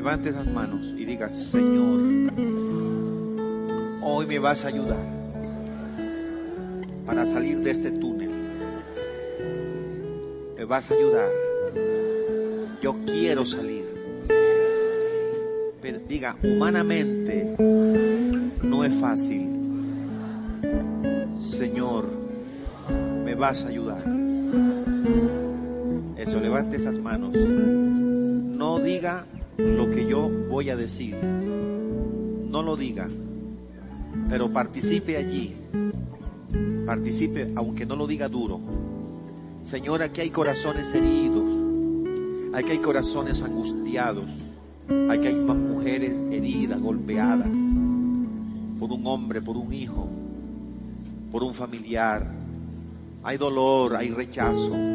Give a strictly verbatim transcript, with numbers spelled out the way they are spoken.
Levante esas manos y diga: Señor, hoy me vas a ayudar para salir de este túnel. Me vas a ayudar. Yo quiero salir. Pero diga: humanamente no es fácil. Señor, me vas a ayudar. Eso, levante esas manos. No diga lo que yo voy a decir. No lo diga. Pero participe allí. Participe aunque no lo diga duro. Señor, aquí hay corazones heridos. Aquí hay corazones angustiados. Aquí hay mujeres heridas, golpeadas por un hombre, por un hijo, por un familiar. Hay dolor, hay rechazo.